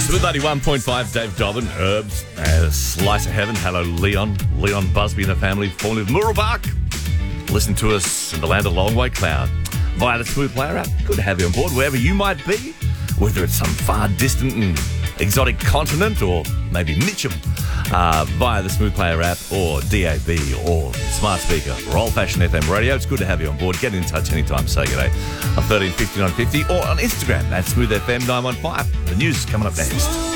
Smooth 91.5, Dave Dobbin, Herbs, Slice of Heaven. Hello, Leon. Leon Busby and the family, formerly of Murrabak. Listen to us in the land of Long White Cloud via the Smooth Player app. Good to have you on board wherever you might be, whether it's some far distant and exotic continent or maybe Mitcham, via the Smooth Player app or DAB or smart speaker or old-fashioned FM radio. It's good to have you on board. Get in touch anytime. Say good day on 13 59 50 or on Instagram at Smooth FM 915. The news is coming up next.